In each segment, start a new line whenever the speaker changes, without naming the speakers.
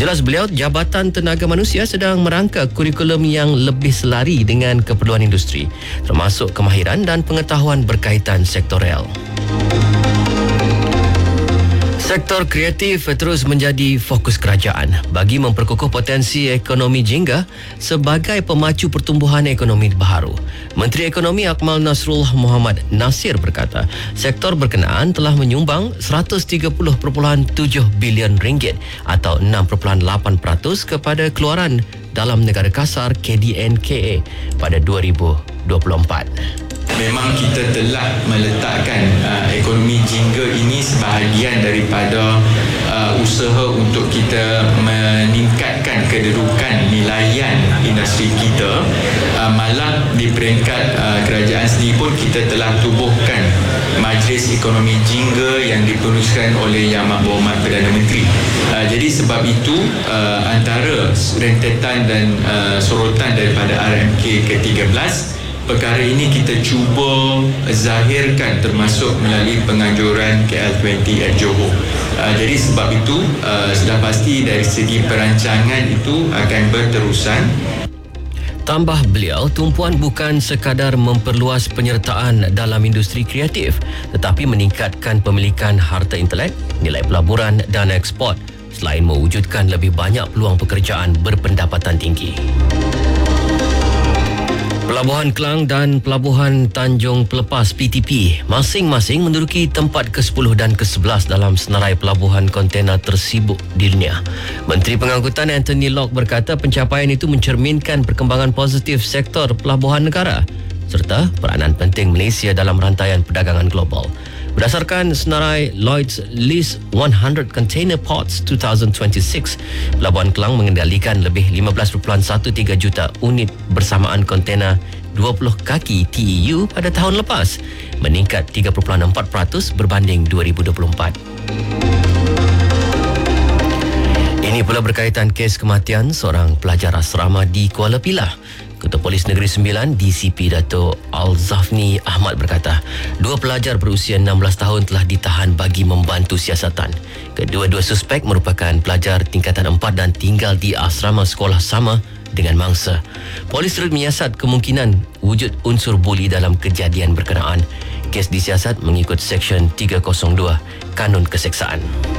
Jelas beliau, Jabatan Tenaga Manusia sedang merangka kurikulum yang lebih selari dengan keperluan industri, termasuk kemahiran dan pengetahuan berkaitan sektorial. Sektor kreatif terus menjadi fokus kerajaan bagi memperkukuh potensi ekonomi jingga sebagai pemacu pertumbuhan ekonomi baharu. Menteri Ekonomi Akmal Nasrul Muhammad Nasir berkata, sektor berkenaan telah menyumbang 130.7 bilion ringgit atau 6.8% kepada keluaran dalam negara kasar KDNKA pada 2024.
Memang kita telah meletakkan ekonomi jingga ini sebahagian daripada usaha untuk kita meningkatkan kedudukan nilaian industri kita. Malah di peringkat kerajaan sendiri pun kita telah tubuhkan Majlis Ekonomi Jingga yang diperlukan oleh Yang Berhormat Perdana Menteri. Jadi sebab itu antara rentetan dan sorotan daripada RMK ke-13, perkara ini kita cuba zahirkan termasuk melalui penganjuran KL20 at Johor. Jadi sebab itu sudah pasti dari segi perancangan itu akan berterusan.
Tambah beliau, tumpuan bukan sekadar memperluas penyertaan dalam industri kreatif tetapi meningkatkan pemilikan harta intelek, nilai pelaburan dan ekspor selain mewujudkan lebih banyak peluang pekerjaan berpendapatan tinggi. Pelabuhan Klang dan Pelabuhan Tanjung Pelepas PTP masing-masing menduduki tempat ke-10 dan ke-11 dalam senarai pelabuhan kontena tersibuk di dunia. Menteri Pengangkutan Anthony Locke berkata pencapaian itu mencerminkan perkembangan positif sektor pelabuhan negara serta peranan penting Malaysia dalam rantaian perdagangan global. Berdasarkan senarai Lloyd's List 100 Container Ports 2026, Pelabuhan Klang mengendalikan lebih 15.13 juta unit bersamaan kontena 20 kaki TEU pada tahun lepas, meningkat 3.4% berbanding 2024. Ini pula berkaitan kes kematian seorang pelajar asrama di Kuala Pilah. Ketua Polis Negeri Sembilan DCP Dato' Al-Zafni Ahmad berkata, dua pelajar berusia 16 tahun telah ditahan bagi membantu siasatan. Kedua-dua suspek merupakan pelajar tingkatan 4 dan tinggal di asrama sekolah sama dengan mangsa. Polis terus menyiasat kemungkinan wujud unsur buli dalam kejadian berkenaan. Kes disiasat mengikut Seksyen 302 Kanun Keseksaan.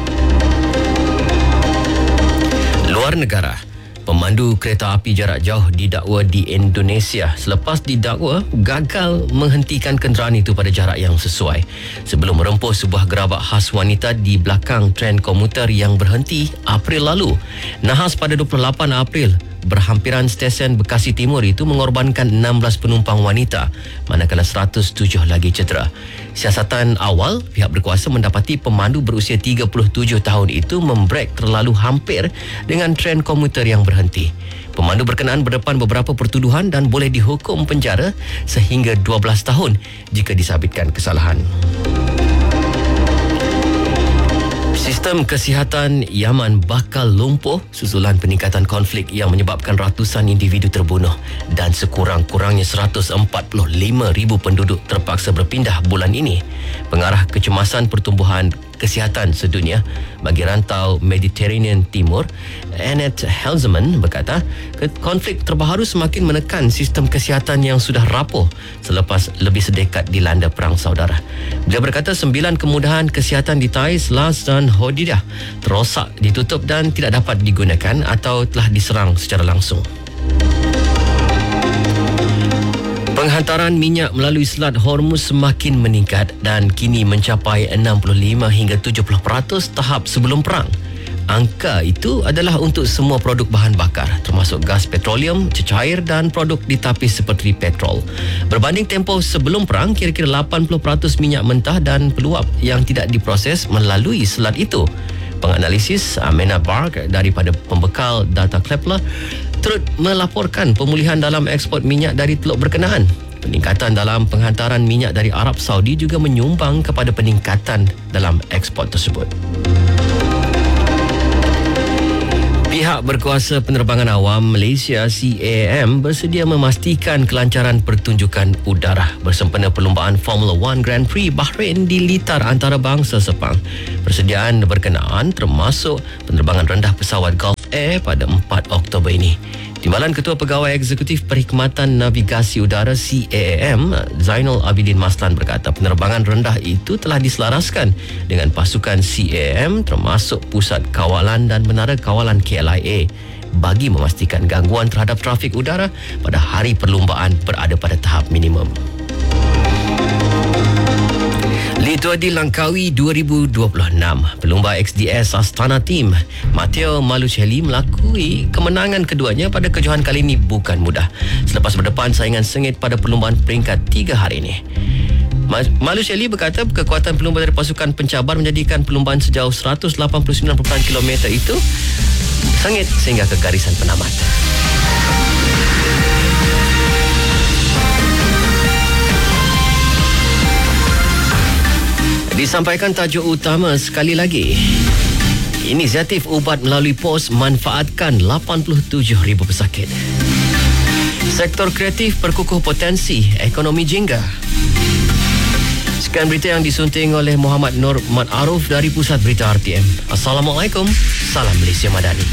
Luar negara, pemandu kereta api jarak jauh didakwa di Indonesia selepas didakwa gagal menghentikan kenderaan itu pada jarak yang sesuai sebelum merempuh sebuah gerabak khas wanita di belakang tren komuter yang berhenti April lalu. Nahas pada 28 April, berhampiran stesen Bekasi Timur itu mengorbankan 16 penumpang wanita, manakala 107 lagi cedera. Siasatan awal, pihak berkuasa mendapati pemandu berusia 37 tahun itu membrek terlalu hampir dengan tren komuter yang berhenti. Pemandu berkenaan berdepan beberapa pertuduhan dan boleh dihukum penjara sehingga 12 tahun jika disabitkan kesalahan. Sistem kesihatan Yaman bakal lumpuh susulan peningkatan konflik yang menyebabkan ratusan individu terbunuh dan sekurang-kurangnya 145,000 penduduk terpaksa berpindah bulan ini. Pengarah Kecemasan Pertumbuhan Kesihatan Sedunia bagi Rantau Mediterranean Timur, Annette Helzeman berkata, konflik terbaharu semakin menekan sistem kesihatan yang sudah rapuh selepas lebih sedekat dilanda perang saudara. Dia berkata 9 kemudahan kesihatan di Taiz, Las dan Hodidah terosak, ditutup dan tidak dapat digunakan atau telah diserang secara langsung. Penghantaran minyak melalui Selat Hormuz semakin meningkat dan kini mencapai 65 hingga 70% tahap sebelum perang. Angka itu adalah untuk semua produk bahan bakar termasuk gas petroleum, cecair dan produk ditapis seperti petrol. Berbanding tempoh sebelum perang, kira-kira 80% minyak mentah dan peluap yang tidak diproses melalui selat itu. Penganalisis Amena Bark daripada pembekal data Kepler turut melaporkan pemulihan dalam ekspor minyak dari teluk berkenaan. Peningkatan dalam penghantaran minyak dari Arab Saudi juga menyumbang kepada peningkatan dalam ekspor tersebut. Pihak berkuasa penerbangan awam Malaysia CAAM bersedia memastikan kelancaran pertunjukan udara bersempena perlumbaan Formula 1 Grand Prix Bahrain di litar antarabangsa Sepang. Persediaan berkenaan termasuk penerbangan rendah pesawat Gulf Air pada 4 Oktober ini. Timbalan Ketua Pegawai Eksekutif Perkhidmatan Navigasi Udara CAAM, Zainul Abidin Maslan berkata penerbangan rendah itu telah diselaraskan dengan pasukan CAAM termasuk Pusat Kawalan dan Menara Kawalan KLIA bagi memastikan gangguan terhadap trafik udara pada hari perlumbaan berada pada tahap minimum. Litua di Langkawi 2026, pelumba XDS Astana Team Matteo Malucelli melakui kemenangan keduanya pada kejohanan kali ini bukan mudah selepas berdepan saingan sengit pada perlumbaan peringkat 3 hari ini. Malucelli berkata kekuatan pelumba dari pasukan pencabar menjadikan perlumbaan sejauh 189.9 km itu sengit sehingga ke garisan penamat. Disampaikan tajuk utama sekali lagi. Inisiatif ubat melalui pos manfaatkan 87,000 pesakit. Sektor kreatif perkukuh potensi ekonomi jingga. Sekian berita yang disunting oleh Muhammad Nur Mat Aruf dari Pusat Berita RTM. Assalamualaikum. Salam Malaysia Madani.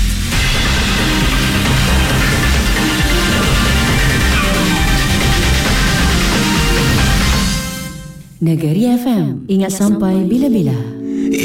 Negeri FM, ingat sampai bila-bila.